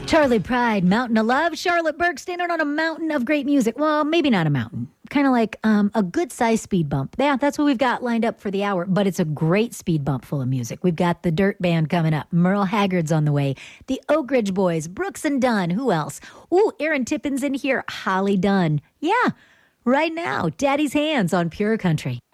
Charlie Pride, Mountain of Love. Charlotte Burke standing on a mountain of great music. Well, maybe not a mountain. Kind of like a good-sized speed bump. Yeah, that's what we've got lined up for the hour, but it's a great speed bump full of music. We've got the Dirt Band coming up. Merle Haggard's on the way. The Oak Ridge Boys, Brooks and Dunn. Who else? Ooh, Aaron Tippin's in here. Holly Dunn. Yeah, right now, Daddy's Hands on Pure Country.